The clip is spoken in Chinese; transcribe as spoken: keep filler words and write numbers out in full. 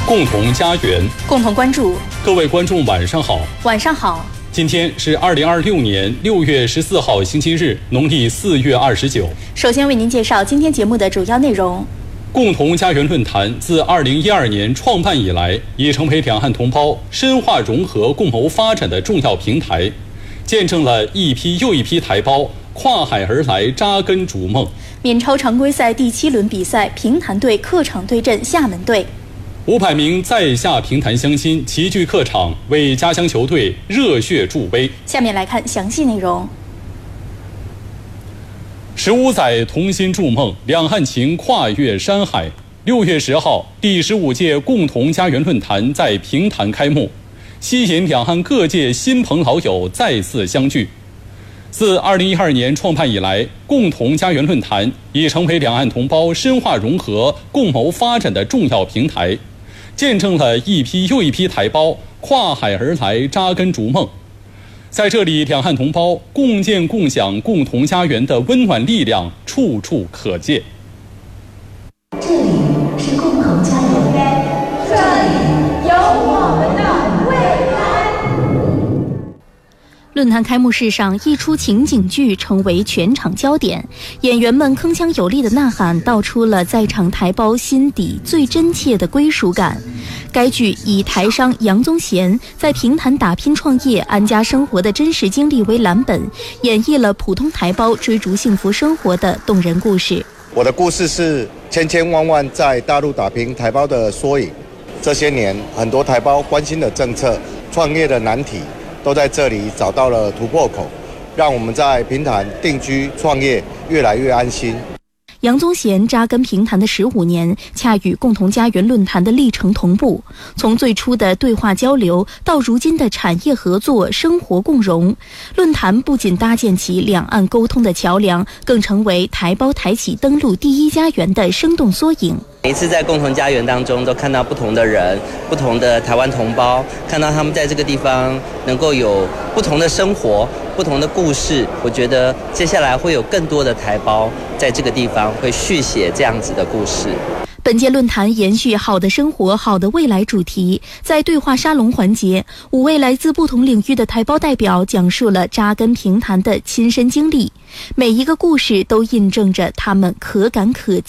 共同家园， 共同关注。 各位观众晚上好。 晚上好。 今天是二零二六年六月十四号星期日，农历四月二十九。 首先为您介绍今天节目的主要内容。 共同家园论坛自二零一二年创办以来，已成为两岸同胞深化融合、共谋发展的重要平台，见证了一批又一批台胞跨海而来，扎根逐梦。 闽超常规赛第七轮比赛，平潭队客场对阵厦门队。 五百名在下平潭乡亲齐聚客场，为家乡球队热血助威。 下面来看详细内容。 十五载同心筑梦，两岸情跨越山海。六月十号，第十五届共同家园论坛在平潭开幕，吸引两岸各界新朋老友再次相聚。自二零一二年创办以来，共同家园论坛已成为两岸同胞深化融合、共谋发展的重要平台，见证了一批又一批台胞跨海而来，扎根逐梦。在这里，两岸同胞共建共享共同家园的温暖力量处处可见。 这里是共同家园，这里有我们的未来。 论坛开幕式上，一出情景剧成为全场焦点，演员们铿锵有力的呐喊，道出了在场台胞心底最真切的归属感。该剧以台商杨宗贤在平潭打拼创业、安家生活的真实经历为蓝本，演绎了普通台胞追逐幸福生活的动人故事。 我的故事是千千万万在大陆打拼台胞的缩影。这些年，很多台胞关心的政策、创业的难题，都在这里找到了突破口，让我们在平潭定居创业越来越安心。 杨宗贤扎根平潭的十五年，恰与共同家园论坛的历程同步。从最初的对话交流，到如今的产业合作、生活共融，论坛不仅搭建起两岸沟通的桥梁，更成为台胞抬起登陆第一家园的生动缩影。 每一次在共同家园当中，都看到不同的人，不同的台湾同胞，看到他们在这个地方能够有不同的生活、不同的故事。我觉得接下来会有更多的台胞在这个地方会续写这样子的故事。 本届论坛延续好的生活、好的未来主题，在对话沙龙环节，五位来自不同领域的台胞代表讲述了扎根平潭的亲身经历，每一个故事都印证着他们可感可